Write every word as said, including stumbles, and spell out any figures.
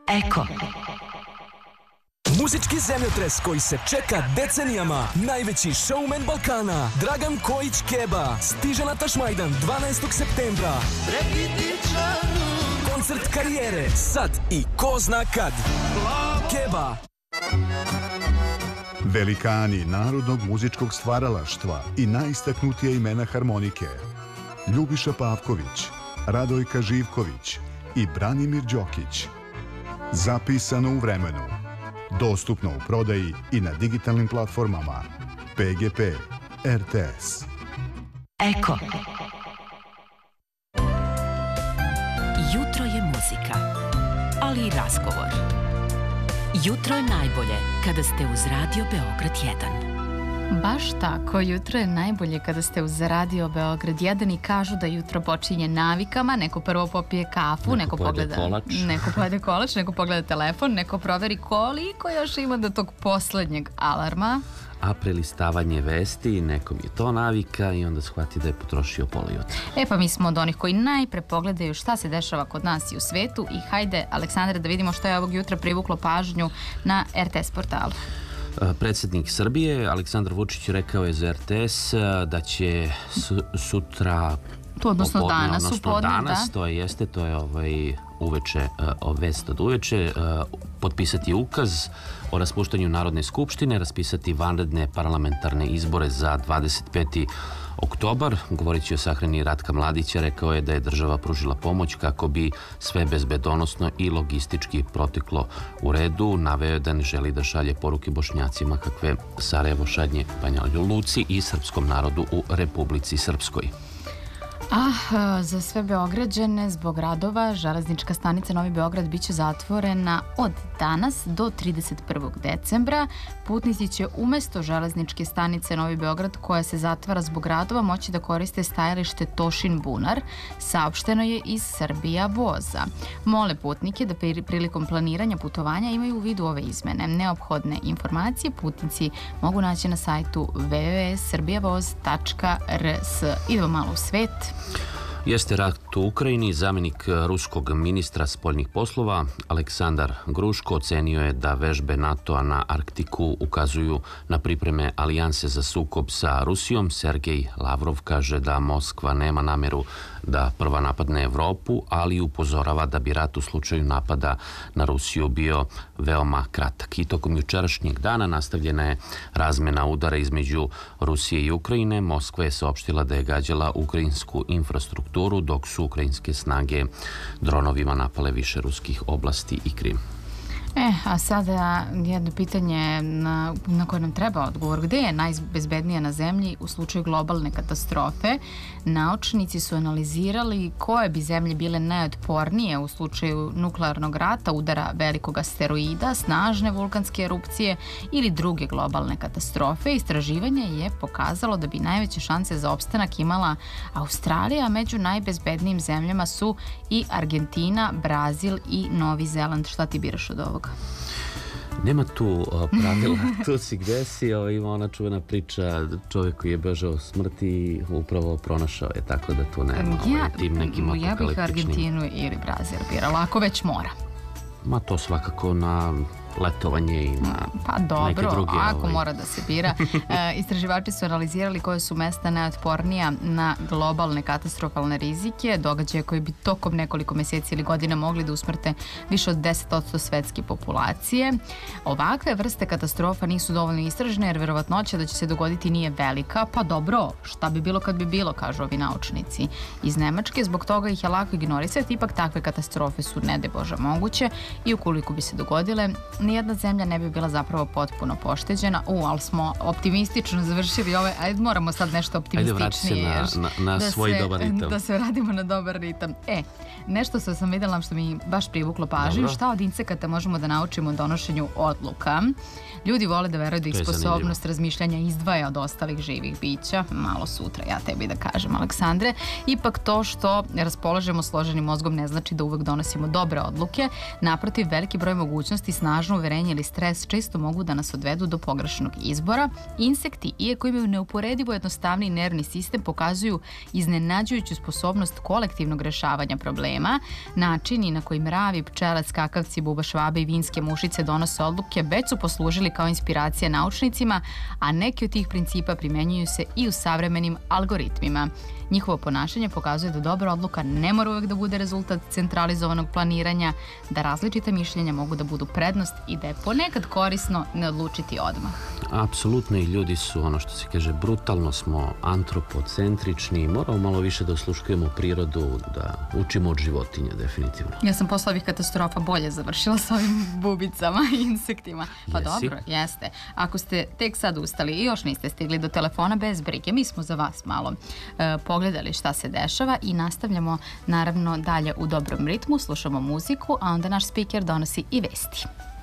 Eko. Muzički zemljotres koji se čeka decenijama. Najveći showman Balkana, Dragan Kojić Keba, stiže na Tašmajdan dvanaestog septembra. Koncert karijere, sad i ko zna kad. Keba. Velikani narodnog muzičkog stvaralaštva i najistaknutija imena harmonike. Ljubiša Pavković, Radojka Živković i Branimir Đokić. Zapisano u vremenu. Dostupno u prodaji i na digitalnim platformama. P G P, R T S. Eko. Jutro je muzika, ali i razgovor. Jutro je najbolje kada ste uz Radio Beograd jedan. Baš tako, jutro je najbolje kada ste uz Radio Beograd jedan i kažu da jutro počinje navikama, neko prvo popije kafu, neko, neko pogleda kolač. Neko pojede kolač, neko pogleda telefon, neko proveri koliko još ima do tog poslednjeg alarma. A prelistavanje vesti, nekom je to navika i onda shvati da je potrošio pola jutra. E pa mi smo od onih koji najpre pogledaju šta se dešava kod nas i u svetu i hajde, Aleksandre, da vidimo što je ovog jutra privuklo pažnju na R T S portalu. Predsjednik Srbije Aleksandar Vučić rekao je za R T S da će sutra, to odnosno popodne, danas, odnosno upodne, danas da? to je jeste, to je ovaj uveče, uh, vest od uveče, uh, potpisati ukaz o raspuštanju Narodne skupštine, raspisati vanredne parlamentarne izbore za dvadeset peti oktobar. Govoreći o sahrani Ratka Mladića, rekao je da je država pružila pomoć kako bi sve bezbedonosno i logistički proteklo u redu. Naveo je da ne želi da šalje poruke Bošnjacima kakve Sarajevo šalje Banja Luci i srpskom narodu u Republici Srpskoj. Ah, za sve Beograđane zbog radova železnička stanica Novi Beograd biće zatvorena od danas do trideset prvog decembra. Putnici će umesto železničke stanice Novi Beograd koja se zatvara zbog radova moći da koriste stajalište Tošin Bunar, saopšteno je iz Srbija voza. Mole putnike da prilikom planiranja putovanja imaju u vidu ove izmene. Neophodne informacije putnici mogu naći na sajtu w w w tačka srbijavoz tačka r s. Idemo malo u svet. Jeste rat u Ukrajini. Zamjenik ruskog ministra spoljnih poslova Aleksandar Gruško ocenio je da vežbe NATO-a na Arktiku ukazuju na pripreme alijanse za sukob sa Rusijom. Sergej Lavrov kaže da Moskva nema nameru da prva napadne Evropu, ali upozorava da bi rat u slučaju napada na Rusiju bio veoma kratak. I tokom jučerašnjeg dana nastavljena je razmena udara između Rusije i Ukrajine. Moskva je saopštila da je gađala ukrajinsku infrastrukturu, dok su ukrajinske snage dronovima napale više ruskih oblasti i Krim. E, a sada jedno pitanje na, na koje nam treba odgovor. Gde je najbezbednije na zemlji u slučaju globalne katastrofe? Naučnici su analizirali koje bi zemlje bile najotpornije u slučaju nuklearnog rata, udara velikog asteroida, snažne vulkanske erupcije ili druge globalne katastrofe. Istraživanje je pokazalo da bi najveće šanse za opstanak imala Australija, a među najbezbednijim zemljama su i Argentina, Brazil i Novi Zeland. Šta ti biraš od ovoga? Nema tu uh, pravila, tu si gde si, o, ima ona čuvena priča, čovjek koji je bežao smrti upravo pronašao je, tako da tu nema ja, ovaj, tim nekim apokaliptičnim. Ja bih Argentinu ili Brazil birala, ako već mora. Ma to svakako na letovanje i na pa dobro, neke druge... ako ovaj... mora da se bira. E, istraživači su analizirali koje su mesta najotpornija na globalne katastrofalne rizike, događaje koji bi tokom nekoliko meseci ili godina mogli da usmrte više od deset posto svetske populacije. Ovakve vrste katastrofa nisu dovoljno istražene jer verovatnoća da će se dogoditi nije velika, pa dobro, šta bi bilo kad bi bilo, kažu ovi naučnici iz Nemačke, zbog toga ih je lako ignorisati, ipak takve katastrofe su ne daj Bože moguće i ukoliko bi se dogodile, nijedna zemlja ne bi bila zapravo potpuno pošteđena. U, ali smo optimistično završili ove, ajde moramo sad nešto optimističnije. Ajde, vrati se na, na, na da svoj se, dobar ritam. Da se radimo na dobar ritam. E, nešto što sam vidjela što mi baš privuklo pažnju, Dobro. Šta od insekata možemo da naučimo o donošenju odluka. Ljudi vole da veruju da ih sposobnost zanimljivo. Razmišljanja izdvaja od ostalih živih bića. Malo sutra, ja tebi da kažem, Aleksandre. Ipak to što raspolažemo složenim mozgom ne znači da uvek donosimo dobre odluke. Naprotiv, veliki broj mogućnosti snažno lažno uverenje ili stres često mogu da nas odvedu do pogrešnog izbora. Insekti, iako imaju neuporedivo jednostavni nervni sistem, pokazuju iznenađujuću sposobnost kolektivnog rešavanja problema. Načini na koji mravi, pčele, skakavci, buba švabe i vinske mušice donose odluke već su poslužili kao inspiracija naučnicima, a neki od tih principa primenjuju se i u savremenim algoritmima. Njihovo ponašanje pokazuje da dobra odluka ne mora uvek da bude rezultat centralizovanog planiranja, da različite mišljenja mogu da budu prednost i da je ponekad korisno ne odlučiti odmah. Apsolutno, i ljudi su, ono što se kaže, brutalno smo antropocentrični, moramo malo više da osluškujemo prirodu, da učimo od životinja, definitivno. Ja sam posle ovih katastrofa bolje završila s ovim bubicama i insektima. Pa Jesi? dobro, jeste. Ako ste tek sad ustali i još niste stigli do telefona, bez brige, mi smo za vas malo e, pogledali šta se dešava i nastavljamo naravno dalje u dobrom ritmu, slušamo muziku, a onda naš spiker donosi i vesti.